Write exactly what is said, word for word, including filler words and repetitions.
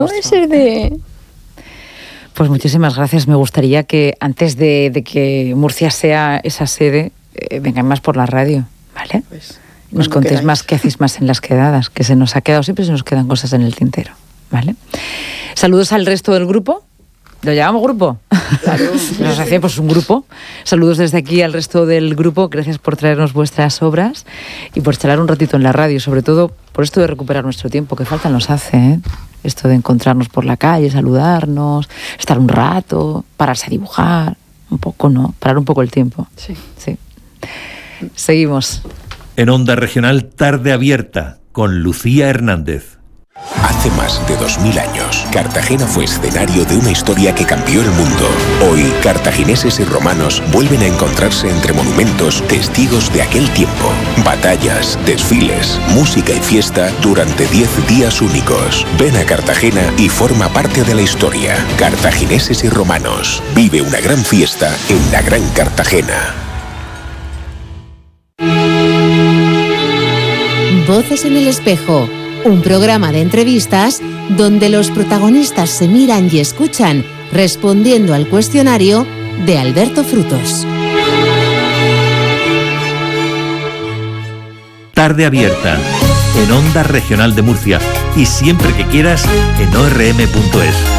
Puede ser de... Pues muchísimas gracias. Me gustaría que antes de, de que Murcia sea esa sede, eh, vengan más por la radio, ¿vale? Pues, nos contéis queráis. Más, qué hacéis más en las quedadas, que se nos ha quedado, siempre se nos quedan cosas en el tintero, ¿vale? Saludos al resto del grupo. ¿Lo llamamos grupo? Claro. Nos hacemos un grupo. Saludos desde aquí al resto del grupo. Gracias por traernos vuestras obras y por charlar un ratito en la radio, sobre todo por esto de recuperar nuestro tiempo, que falta nos hace, ¿eh? Esto de encontrarnos por la calle, saludarnos, estar un rato, pararse a dibujar, un poco, ¿no? Parar un poco el tiempo. Sí. Sí. Seguimos. En Onda Regional, Tarde Abierta, con Lucía Hernández. Hace más de dos mil años, Cartagena fue escenario de una historia que cambió el mundo. Hoy, cartagineses y romanos vuelven a encontrarse entre monumentos, testigos de aquel tiempo. Batallas, desfiles, música y fiesta durante diez días únicos. Ven a Cartagena y forma parte de la historia. Cartagineses y romanos. Vive una gran fiesta en la Gran Cartagena. Voces en el espejo. Un programa de entrevistas donde los protagonistas se miran y escuchan respondiendo al cuestionario de Alberto Frutos. Tarde Abierta, en Onda Regional de Murcia y siempre que quieras en o erre eme punto es.